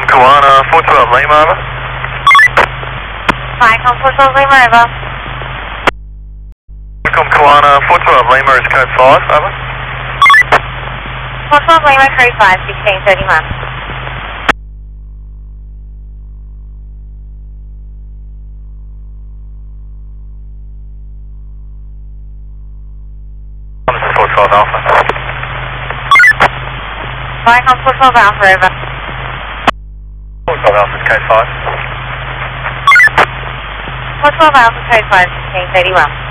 Kiwana, 412 Lima, over. Vicom 412 Lima, over. Vicom Kiwana, 412 Lima is code 5, over. 412 Lima, code 5, 1631. This is 412 Alpha. Vicom 412 Alpha, over. 412 Alpha is code 5. 412 Alpha, code 5, 1631.